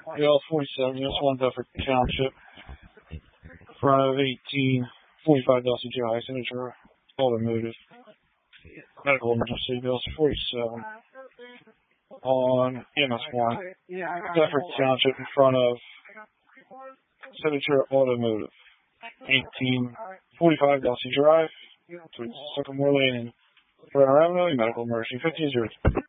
AL 47, US 1 Bedford Township. Front of 1845 Delsey High, signature automotive. Medical emergency, bills 47. On MS1. Bedford Township in front of signature automotive. 1845 Delsey Drive. Between Sycamore Lane and Vernon Avenue, medical emergency 15-0.